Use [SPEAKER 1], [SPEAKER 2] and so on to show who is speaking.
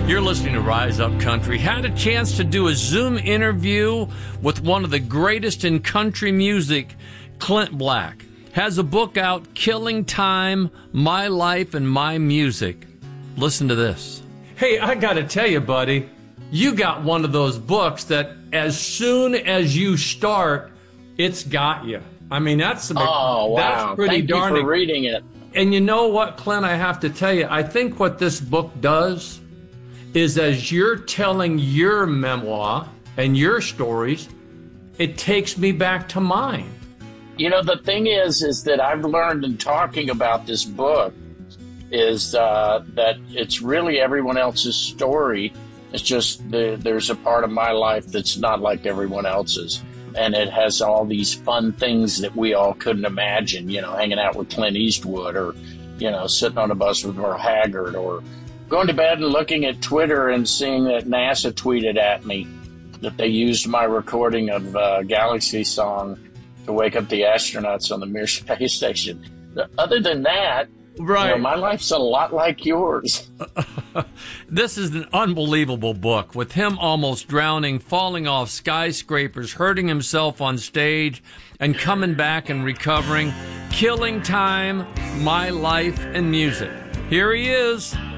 [SPEAKER 1] You're listening to Rise Up Country. Had a chance to do a Zoom interview with one of the greatest in country music, Clint Black. Has a book out, Killing Time, My Life and My Music. Listen to this. Hey, I got to tell you, buddy, you got one of those books that as soon as you start, it's got you. I mean, that's pretty
[SPEAKER 2] Thank
[SPEAKER 1] darn.
[SPEAKER 2] You for reading it.
[SPEAKER 1] And you know what, Clint, I have to tell you, I think what this book does is as you're telling your memoir and your stories, it takes me back to mine.
[SPEAKER 2] You know, the thing is that I've learned in talking about this book is that it's really everyone else's story. It's just there's a part of my life that's not like everyone else's. And it has all these fun things that we all couldn't imagine, you know, hanging out with Clint Eastwood or, you know, sitting on a bus with Merle Haggard or going to bed and looking at Twitter and seeing that NASA tweeted at me that they used my recording of Galaxy Song to wake up the astronauts on the Mir space station. Other than that,
[SPEAKER 1] right.
[SPEAKER 2] You know, my life's a lot like yours.
[SPEAKER 1] This is an unbelievable book with him almost drowning, falling off skyscrapers, hurting himself on stage, and coming back and recovering. Killing Time, My Life and Music. Here he is.